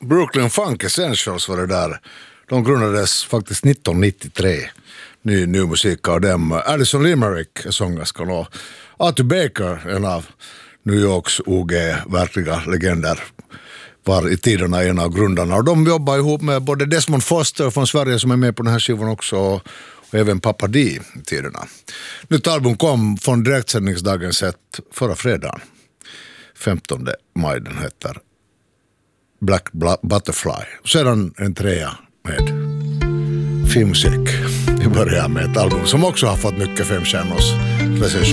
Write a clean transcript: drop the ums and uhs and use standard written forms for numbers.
Brooklyn Funk Essentials var det där. De grundades faktiskt 1993. Ny musik av dem. Alison Limerick är sångerskan och Arthur Baker, en av New Yorks OG verkliga legender, var i tiderna en av grundarna. Och de jobbar ihop med både Desmond Foster från Sverige som är med på den här skivan också och även Papa D i tiderna. Nytt album kom från direktsändningsdagen sett förra fredagen. 15 maj, den heter Black Butterfly. Sedan en trea med filmmusik. Vi börjar med ett album som också har fått mycket 5 stjärnors recension.